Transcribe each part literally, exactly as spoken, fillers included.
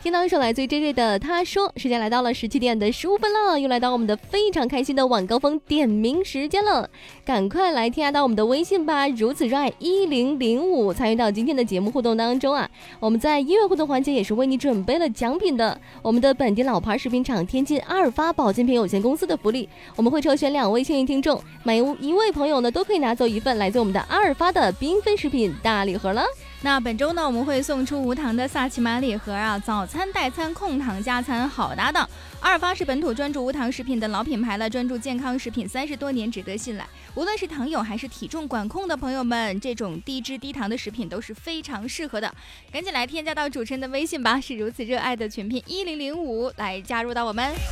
听到一首来自于 J J 的他说，时间来到了十七点的十五分了，又来到我们的非常开心的晚高峰点名时间了，赶快来添加到我们的微信吧，如此热爱一零零五，参与到今天的节目互动当中啊。我们在音乐互动环节也是为你准备了奖品的，我们的本地老牌食品厂天津阿尔发保健品有限公司的福利，我们会抽选两位幸运听众，每一位朋友呢都可以拿走一份来自我们的阿尔发的缤纷食品大礼盒了。 那本周呢，我们会送出无糖的萨琪玛礼盒啊，早餐代餐控糖加餐好搭档。阿尔发是本土专注无糖食品的老品牌了，专注健康食品三十多年，值得信赖。无论是糖友还是体重管控的朋友们，这种低脂低糖的食品都是非常适合的。赶紧来添加到主持人的微信吧，是如此热爱的全拼一零零五，来加入到我们。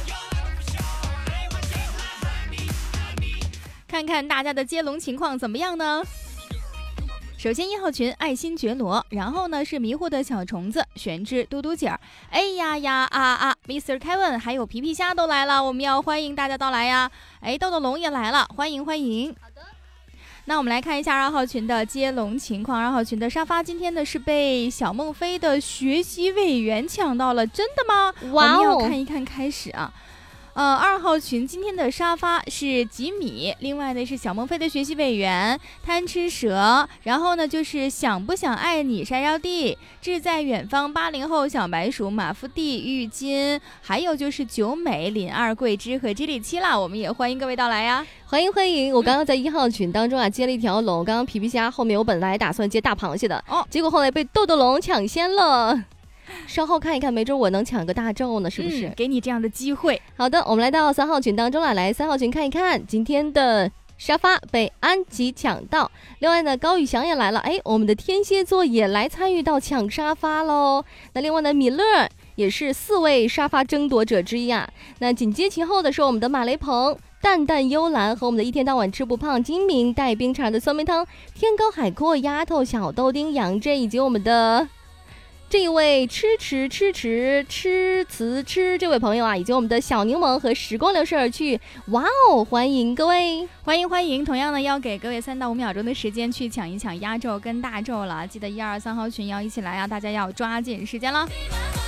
看看大家的接龙情况怎么样呢？首先一号群爱新觉罗，然后呢是迷糊的小虫子、玄之、嘟嘟姐儿，哎呀呀啊啊 ，Mister Kevin 还有皮皮虾都来了，我们要欢迎大家到来呀！哎，豆豆龙也来了，欢迎欢迎。好的，那我们来看一下二号群的接龙情况。二号群的沙发今天呢是被小孟非的学习委员抢到了，真的吗？哇哦，我们要看一看开始啊。呃，二号群今天的沙发是吉米，另外呢是小孟非的学习委员贪吃蛇，然后呢就是想不想爱你山药地，志在远方八零后小白鼠马夫地浴巾，还有就是九美林二桂枝和基里七啦，我们也欢迎各位到来呀， 欢迎欢迎！我刚刚在一号群当中啊接了一条龙，刚刚皮皮虾后面我本来打算接大螃蟹的，哦，结果后来被豆豆龙抢先了。稍后看一看，没准我能抢个大咒呢，是不是、 嗯、给你这样的机会。 好的，我们来到三号群当中了，来三号群看一看，今天的沙发被安吉抢到，另外呢高宇翔也来了，哎，我们的天蝎座也来参与到抢沙发喽。那另外呢米勒也是四位沙发争夺者之一啊。那紧接其后的是我们的马雷鹏、淡淡幽兰和我们的一天到晚吃不胖金明带冰碴的酸梅汤、天高海阔丫头小豆丁杨震，以及我们的这一位吃吃吃吃吃词吃这位朋友啊，以及我们的小柠檬和时光流逝而去，哇哦，欢迎各位， 欢迎欢迎！同样呢，要给各位三到五秒钟的时间去抢一抢压轴跟大轴了，记得一二三号群要一起来啊，大家要抓紧时间了。